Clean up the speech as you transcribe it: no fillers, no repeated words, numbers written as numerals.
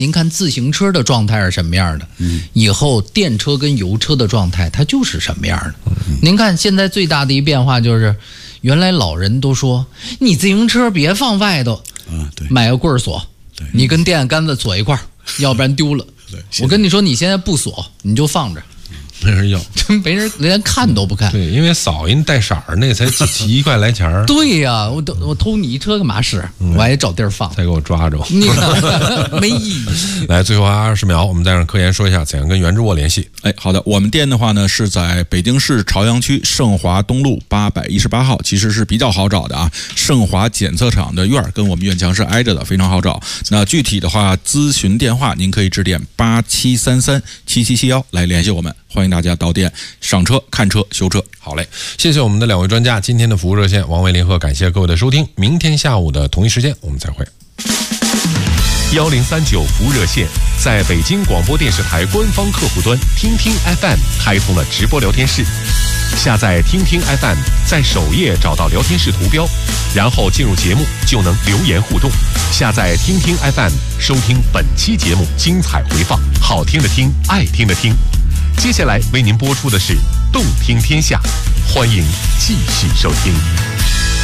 您看自行车的状态是什么样的，以后电车跟油车的状态它就是什么样的。您看现在最大的一变化就是，原来老人都说你自行车别放外头， 对， 买个棍儿锁，你跟电线杆子锁一块儿，要不然丢了。我跟你说，你现在不锁，你就放着。 没人要， 没人连看都不看。 对，因为扫人带色儿那才几块来钱儿。 对呀，我偷你一车干嘛使？我还找地儿放， 再给我抓着， 没意义。 来，最后20秒，我们再让科研说一下怎样跟袁志沃联系。 好的，我们店的话呢是在北京市朝阳区盛华东路818号，其实是比较好找的啊。盛华检测厂的院儿跟我们院墙是挨着的，非常好找。那具体的话，咨询电话您可以致电87337771来联系我们。欢迎大家到店上车、看车、修车。 好嘞，谢谢我们的2位专家，今天的服务热线王维林和感谢各位的收听，明天下午的同一时间我们再会。 1039服务热线在北京广播电视台官方客户端听听 FM 开通了直播聊天室，下载听听 FM， 在首页找到聊天室图标，然后进入节目就能留言互动。下载听听 FM， 收听本期节目精彩回放，好听的听，爱听的听。接下来为您播出的是《动听天下》，欢迎继续收听。